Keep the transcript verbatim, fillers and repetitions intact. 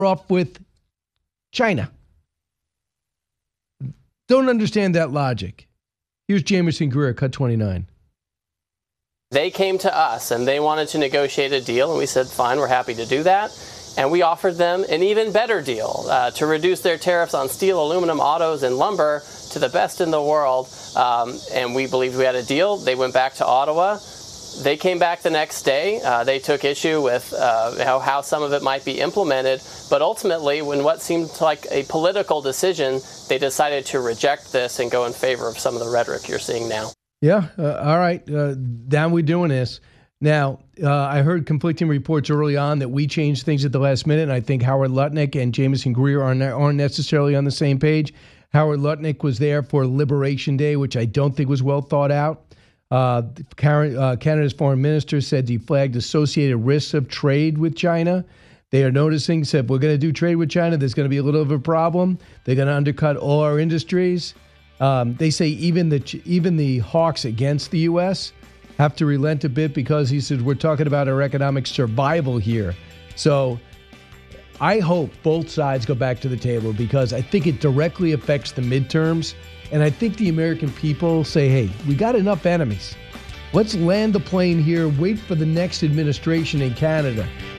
off with China. Don't understand that logic. Here's Jamieson Greer, cut twenty-nine. They came to us and they wanted to negotiate a deal, and we said, fine, we're happy to do that. And we offered them an even better deal uh, to reduce their tariffs on steel, aluminum, autos, and lumber to the best in the world. Um, and we believed we had a deal. They went back to Ottawa. They came back the next day. Uh, they took issue with uh, how, how some of it might be implemented. But ultimately, when what seemed like a political decision, they decided to reject this and go in favor of some of the rhetoric you're seeing now. Yeah, uh, all right. Uh, down we doing this. Now, uh, I heard conflicting reports early on that we changed things at the last minute, and I think Howard Lutnick and Jamieson Greer aren't, aren't necessarily on the same page. Howard Lutnick was there for Liberation Day, which I don't think was well thought out. Uh, Canada's foreign minister said he flagged associated risks of trade with China. They are noticing, said, we're going to do trade with China. There's going to be a little of a problem. They're going to undercut all our industries. Um, they say even the even the hawks against the U S have to relent a bit because he said we're talking about our economic survival here. So I hope both sides go back to the table because I think it directly affects the midterms. And I think the American people say, hey, we got enough enemies. Let's land the plane here, wait for the next administration in Canada.